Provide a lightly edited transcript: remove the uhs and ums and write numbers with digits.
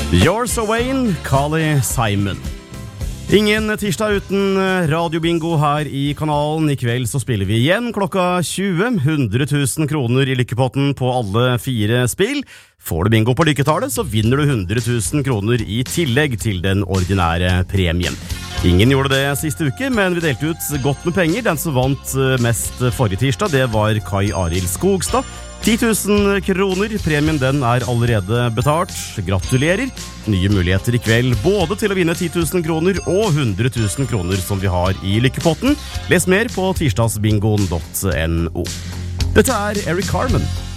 You're So Wayne, Carly Simon. Ingen tirsdag uten radiobingo her i kanalen. I kveld så spiller vi igjen klokka 20. 100 000 kroner i lykkepotten på alle 4 spill. Får du bingo på lykketallet, så vinner du 100 000 kroner i tillegg til den ordinære premien. Ingen gjorde det siste uke, men vi delte ut godt med penger. Den som vant mest forrige tirsdag, det var Kai Arild Skogstad. 10 000 kroner, premien den er allerede betalt. Gratulerer! Nye muligheter i kveld, både til å vinne 10 000 kroner og 100 000 kroner som vi har i lykkepotten. Les mer på tirsdagsbingoen.no. Dette er Eric Carmen.